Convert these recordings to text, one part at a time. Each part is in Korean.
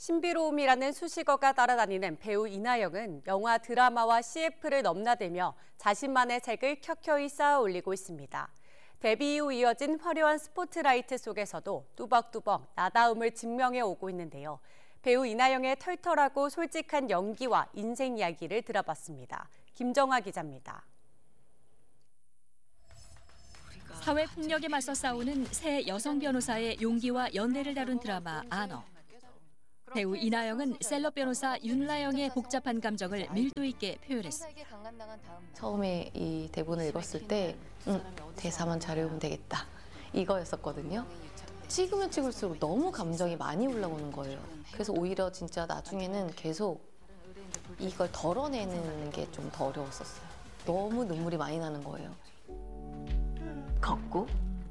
신비로움이라는 수식어가 따라다니는 배우 이나영은 영화, 드라마와 CF를 넘나들며 자신만의 색을 켜켜이 쌓아 올리고 있습니다. 데뷔 이후 이어진 화려한 스포트라이트 속에서도 뚜벅뚜벅 나다움을 증명해 오고 있는데요. 배우 이나영의 털털하고 솔직한 연기와 인생 이야기를 들어봤습니다. 김정아 기자입니다. 사회폭력에 맞서 싸우는 새 여성 변호사의 용기와 연대를 다룬 드라마 아너. 배우 이나영은 셀럽 변호사 윤라영의 복잡한 감정을 밀도 있게 표현했습니다. 처음에 이 대본을 읽었을 때 대사만 잘해오면 되겠다 이거였었거든요. 찍으면 찍을수록 너무 감정이 많이 올라오는 거예요. 그래서 오히려 진짜 나중에는 계속 이걸 덜어내는 게 좀 더 어려웠었어요. 너무 눈물이 많이 나는 거예요. 걷고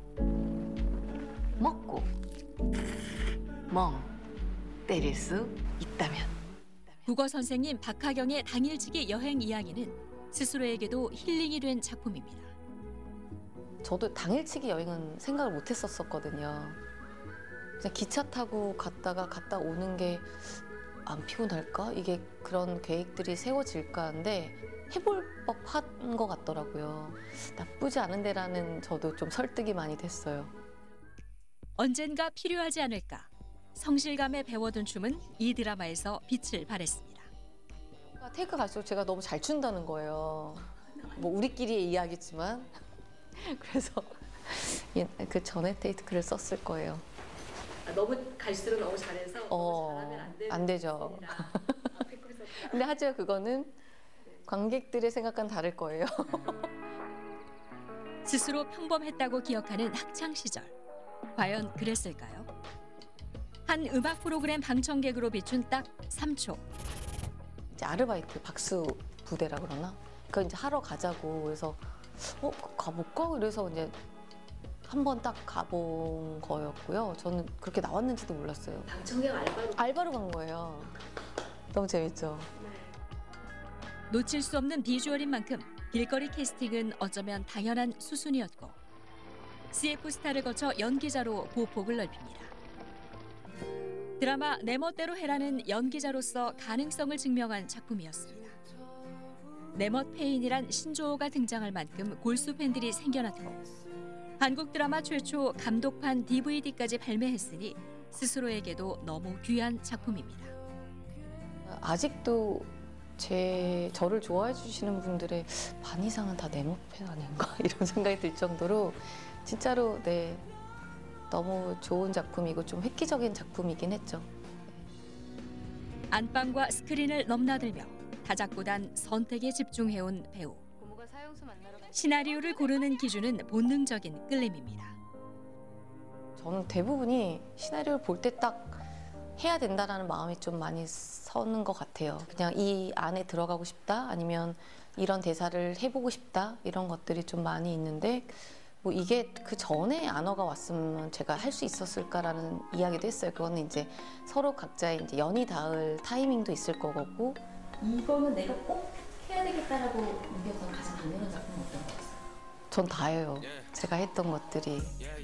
먹고 멍 때릴 수 있다면. 국어 선생님 박하경의 당일치기 여행 이야기는 스스로에게도 힐링이 된 작품입니다. 저도 당일치기 여행은 생각을 못 했었거든요. 그냥 기차 타고 갔다 오는 게 안 피곤할까? 이게 그런 계획들이 세워질까 하는데 해볼 법한 것 같더라고요. 나쁘지 않은데라는 저도 좀 설득이 많이 됐어요. 언젠가 필요하지 않을까? 성실감에 배워둔 춤은 이 드라마에서 빛을 발했습니다. 테이크 갈수록 제가 너무 잘 춘다는 거예요. 뭐 우리끼리의 이야기지만 그래서 그 전에 테이크를 썼을 거예요. 너무 갈수록 너무 잘해서 너무 잘하면 안 되죠. 근데 하지만 그거는 관객들의 생각과는 다를 거예요. 스스로 평범했다고 기억하는 학창 시절. 과연 그랬을까요? 한 음악 프로그램 방청객으로 비춘 딱 3초. 이제 아르바이트 박수 부대라 그러나? 그거 이제 하러 가자고 그래서 가볼까? 그래서 이제 한 번 딱 가본 거였고요. 저는 그렇게 나왔는지도 몰랐어요. 방청객 알바로 간 거예요. 너무 재밌죠? 놓칠 수 없는 비주얼인 만큼 길거리 캐스팅은 어쩌면 당연한 수순이었고 CF 스타를 거쳐 연기자로 보폭을 넓힙니다. 드라마 내 멋대로 해라는 연기자로서 가능성을 증명한 작품이었습니다. 내멋 페인이란 신조어가 등장할 만큼 골수 팬들이 생겨났고 한국 드라마 최초 감독판 DVD까지 발매했으니 스스로에게도 너무 귀한 작품입니다. 아직도 저를 좋아해 주시는 분들의 반 이상은 다 내멋 팬 아닌가 이런 생각이 들 정도로 진짜로 너무 좋은 작품이고 좀 획기적인 작품이긴 했죠. 안방과 스크린을 넘나들며 다작보단 선택에 집중해온 배우. 시나리오를 고르는 기준은 본능적인 끌림입니다. 저는 대부분이 시나리오를 볼 때 딱 해야 된다라는 마음이 좀 많이 서는 것 같아요. 그냥 이 안에 들어가고 싶다 아니면 이런 대사를 해보고 싶다 이런 것들이 좀 많이 있는데 뭐 이게 그 전에 안어가 왔으면 제가 할 수 있었을까라는 이야기도 했어요. 그거는 이제 서로 각자의 이제 연이 닿을 타이밍도 있을 거고. 이거는 내가 꼭 해야 되겠다라고 느꼈던 가장 강렬한 작품은 어떤 거였어요? 전 다예요. 제가 했던 것들이.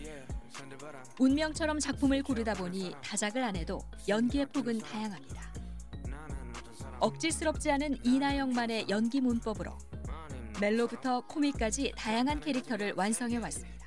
운명처럼 작품을 고르다 보니 다작을 안 해도 연기의 폭은 다양합니다. 억지스럽지 않은 이나영만의 연기 문법으로 멜로부터 코믹까지 다양한 캐릭터를 완성해왔습니다.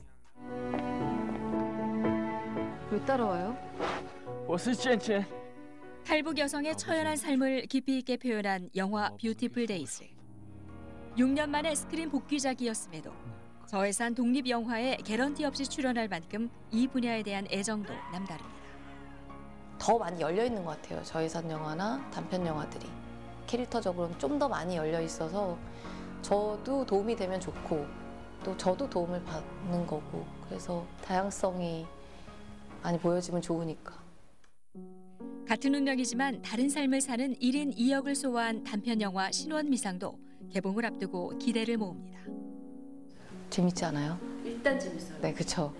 왜 따라와요? 我是健健 탈북 여성의 처연한 삶을 깊이 있게 표현한 영화 뷰티풀 데이즈. 6년 만에 스크린 복귀작이었음에도 저예산 독립 영화에 개런티 없이 출연할 만큼 이 분야에 대한 애정도 남다릅니다. 더 많이 열려 있는 것 같아요. 저예산 영화나 단편 영화들이 캐릭터적으로는 좀 더 많이 열려 있어서 저도 도움이 되면 좋고 또 저도 도움을 받는 거고 그래서 다양성이 많이 보여지면 좋으니까. 같은 운명이지만 다른 삶을 사는 1인 2역을 소화한 단편 영화 신원미상도 개봉을 앞두고 기대를 모읍니다. 재밌지 않아요? 일단 재밌어요. 네, 그렇죠.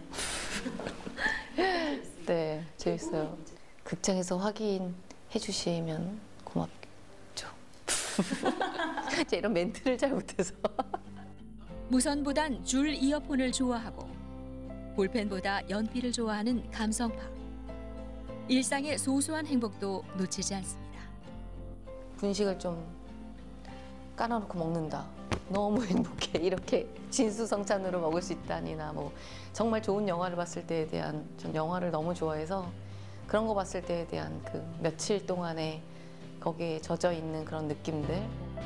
네, 재밌어요. 극장에서 확인해 주시면 고맙죠. 제가 이런 멘트를 잘 못해서. 무선보단 줄 이어폰을 좋아하고 볼펜보다 연필을 좋아하는 감성파. 일상의 소소한 행복도 놓치지 않습니다. 분식을 좀 깔아놓고 먹는다. 너무 행복해. 이렇게 진수성찬으로 먹을 수 있다니나 뭐 정말 좋은 영화를 봤을 때에 대한 전 영화를 너무 좋아해서 그런 거 봤을 때에 대한 그 며칠 동안에 거기에 젖어 있는 그런 느낌들.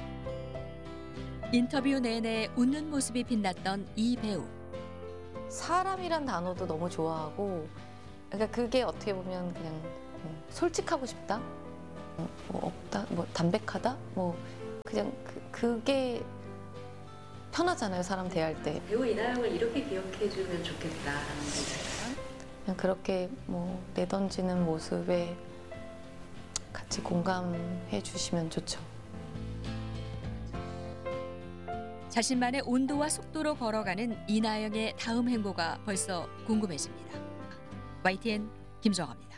인터뷰 내내 웃는 모습이 빛났던 이 배우. 사람이란 단어도 너무 좋아하고 그러니까 그게 어떻게 보면 그냥 솔직하고 싶다. 뭐 없다. 뭐 담백하다. 뭐 그냥 그게 편하잖아요. 사람 대할 때. 배우 이나영을 이렇게 기억해주면 좋겠다라는 게 있어요? 그냥 그렇게 뭐 내던지는 모습에 같이 공감해 주시면 좋죠. 자신만의 온도와 속도로 걸어가는 이나영의 다음 행보가 벌써 궁금해집니다. YTN 김정아입니다.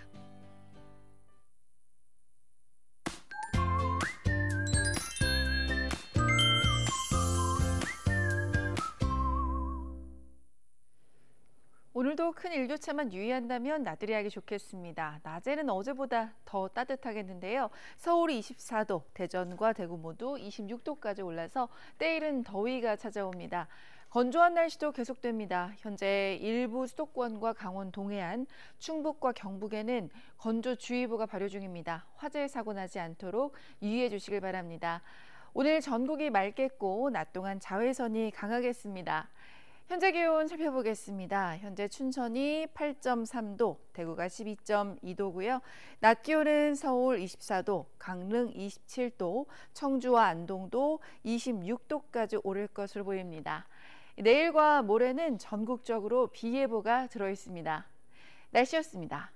오늘도 큰 일교차만 유의한다면 나들이 하기 좋겠습니다. 낮에는 어제보다 더 따뜻하겠는데요. 서울이 24도, 대전과 대구 모두 26도까지 올라서 때이른 더위가 찾아옵니다. 건조한 날씨도 계속됩니다. 현재 일부 수도권과 강원 동해안, 충북과 경북에는 건조주의보가 발효 중입니다. 화재 사고 나지 않도록 유의해 주시길 바랍니다. 오늘 전국이 맑겠고 낮 동안 자외선이 강하겠습니다. 현재 기온 살펴보겠습니다. 현재 춘천이 8.3도, 대구가 12.2도고요. 낮 기온은 서울 24도, 강릉 27도, 청주와 안동도 26도까지 오를 것으로 보입니다. 내일과 모레는 전국적으로 비 예보가 들어 있습니다. 날씨였습니다.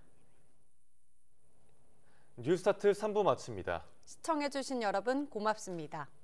뉴스타트 3부 마칩니다. 시청해주신 여러분 고맙습니다.